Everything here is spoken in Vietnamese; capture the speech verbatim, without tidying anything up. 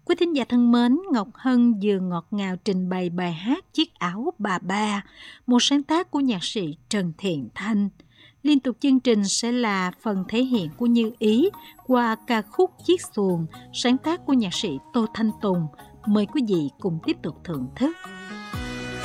Quý thính giả thân mến, Ngọc Hân vừa ngọt ngào trình bày bài hát Chiếc áo bà ba, một sáng tác của nhạc sĩ Trần Thiện Thanh. Liên tục chương trình sẽ là phần thể hiện của Như Ý qua ca khúc Chiếc xuồng, sáng tác của nhạc sĩ Tô Thanh Tùng. Mời quý vị cùng tiếp tục thưởng thức.